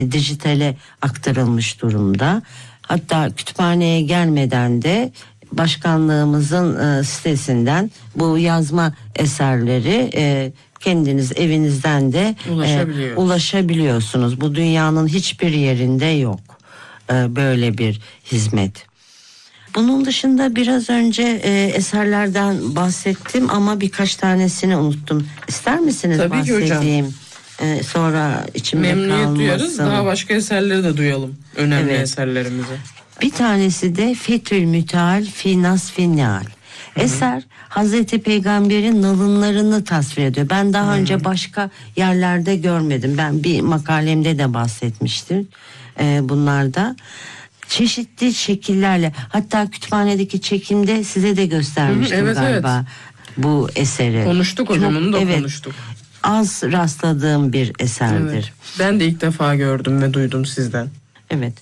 dijitale aktarılmış durumda. Hatta kütüphaneye gelmeden de başkanlığımızın sitesinden bu yazma eserleri kendiniz evinizden de ulaşabiliyorsunuz. Bu dünyanın hiçbir yerinde yok böyle bir hizmet. Bunun dışında biraz önce eserlerden bahsettim ama birkaç tanesini unuttum. İster misiniz Tabii bahsedeyim? Ki hocam. Sonra içimde memnuniyet kalmasın. Duyarız. Daha başka eserleri de duyalım. Önemli eserlerimizi. Bir tanesi de Fethül Müteal Fi Nasfin Nial. Eser Hazreti Peygamber'in nalınlarını tasvir ediyor. Ben daha önce başka yerlerde görmedim. Ben bir makalemde de bahsetmiştim bunlarda. Çeşitli şekillerle, hatta kütüphanedeki çekimde size de göstermiştim galiba bu eseri. Konuştuk hocam, onu da konuştuk. Az rastladığım bir eserdir. Evet. Ben de ilk defa gördüm ve duydum sizden. Evet.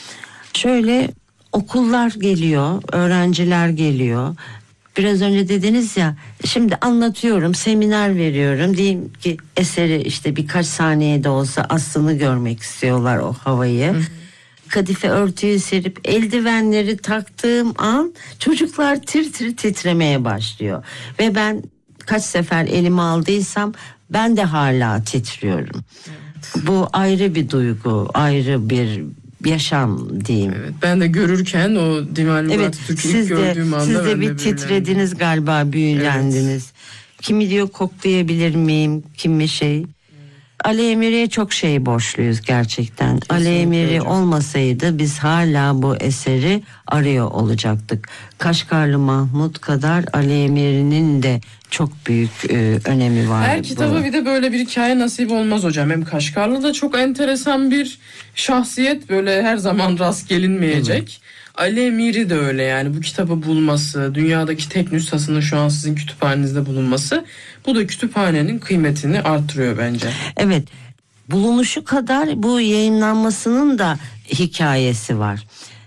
Şöyle okullar geliyor, öğrenciler geliyor. Biraz önce dediniz ya, şimdi anlatıyorum, seminer veriyorum. Diyeyim ki eseri işte birkaç saniyede olsa aslını görmek istiyorlar, o havayı. Kadife örtüyü serip eldivenleri taktığım an çocuklar tir tir titremeye başlıyor. Ve ben kaç sefer elime aldıysam ben de hala titriyorum. Evet. Bu ayrı bir duygu, ayrı bir yaşam diyeyim. Evet, ben de görürken o Divan Lügat Türk'ü ilk gördüğüm anda siz de bir titrediniz galiba, büyülendiniz. Evet. Kimi diyor koklayabilir miyim, kimi şey. Ali Emir'e çok şey borçluyuz gerçekten. Kesinlikle Ali Emir'i olmasaydı biz hala bu eseri arıyor olacaktık. Kaşgarlı Mahmut kadar Ali Emir'in de çok büyük önemi var. Her kitaba bir de böyle bir hikaye nasip olmaz hocam. Hem Kaşgarlı da çok enteresan bir şahsiyet, böyle her zaman rast gelinmeyecek. Evet. Ali Emir'i de öyle, yani bu kitabı bulması, dünyadaki tek nüshasının şu an sizin kütüphanenizde bulunması, bu da kütüphanenin kıymetini artırıyor bence. Evet, bulunuşu kadar bu yayınlanmasının da hikayesi var.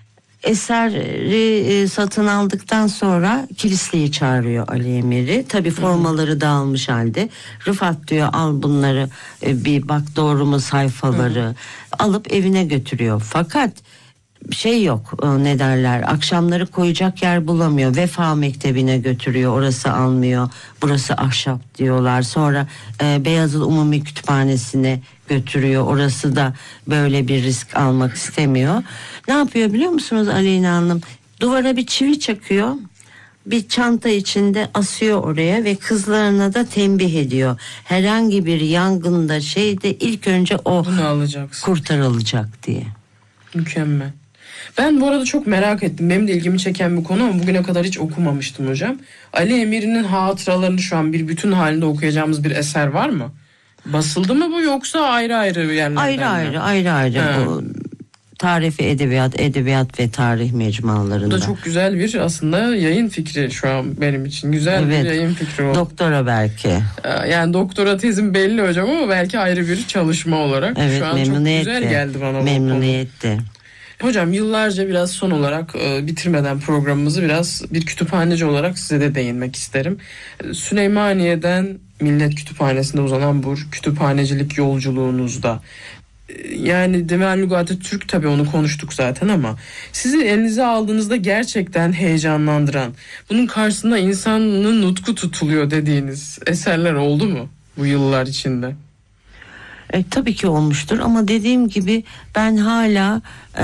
Eseri satın aldıktan sonra Kilisli'yi çağırıyor Ali Emir'i. Tabii formaları dağılmış halde. Rıfat diyor, al bunları bir bak, doğru mu sayfaları, alıp evine götürüyor. Fakat şey yok, ne derler, akşamları koyacak yer bulamıyor. Vefa Mektebi'ne götürüyor, orası almıyor, burası ahşap diyorlar. Sonra Beyazıt Umumi Kütüphanesi'ne götürüyor, orası da böyle bir risk almak istemiyor. Ne yapıyor biliyor musunuz Aleyna Hanım? Duvara bir çivi çakıyor, bir çanta içinde asıyor oraya ve kızlarına da tembih ediyor. Herhangi bir yangında şeyde ilk önce o kurtarılacak diye. Mükemmel. Ben bu arada çok merak ettim. Benim de ilgimi çeken bir konu ama bugüne kadar hiç okumamıştım hocam. Ali Emir'in hatıralarını şu an bir bütün halinde okuyacağımız bir eser var mı? Basıldı mı bu, yoksa ayrı ayrı yerlerden? Ayrı. Bu Tarifi Edebiyat ve Tarih mecmualarında. Bu da çok güzel bir aslında yayın fikri şu an benim için. Güzel bir yayın fikri oldu. Doktora belki. Yani doktora tezim belli hocam ama belki ayrı bir çalışma olarak. Evet, şu an çok güzel geldi bana. Memnuniyetle. Hocam yıllarca biraz son olarak bitirmeden programımızı biraz bir kütüphaneci olarak size de değinmek isterim. Süleymaniye'den Millet Kütüphanesi'nde uzanan bu kütüphanecilik yolculuğunuzda, yani Divan Lügat-ı Türk, tabii onu konuştuk zaten, ama sizi elinize aldığınızda gerçekten heyecanlandıran, bunun karşısında insanın nutku tutuluyor dediğiniz eserler oldu mu bu yıllar içinde? Tabii ki olmuştur ama dediğim gibi ben hala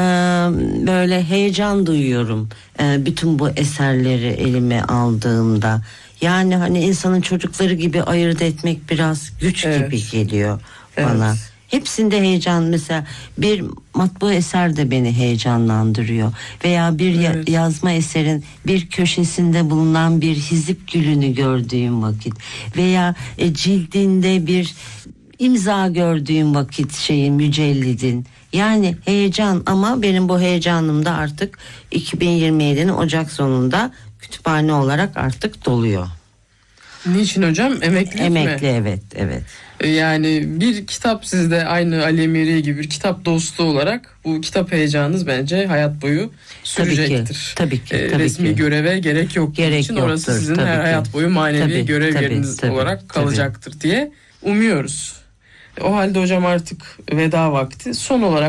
böyle heyecan duyuyorum bütün bu eserleri elime aldığımda. Yani hani insanın çocukları gibi ayırt etmek biraz güç gibi geliyor bana. Evet. Hepsinde heyecan, mesela bir matbu eser de beni heyecanlandırıyor. Veya bir yazma eserin bir köşesinde bulunan bir hizip gülünü gördüğüm vakit. Veya cildinde bir imza gördüğüm vakit mücellidin. Yani heyecan, ama benim bu heyecanım da artık 2027'nin Ocak sonunda kütüphane olarak artık doluyor. Niçin hocam? Emekli mi? Evet. Yani bir kitap sizde aynı Ali Emiri gibi bir kitap dostu olarak bu kitap heyecanınız bence hayat boyu sürecektir. Tabii ki. Resmi göreve gerek yok. Orası sizin her hayat boyu manevi görev yeriniz olarak kalacaktır diye umuyoruz. O halde hocam artık veda vakti. Son olarak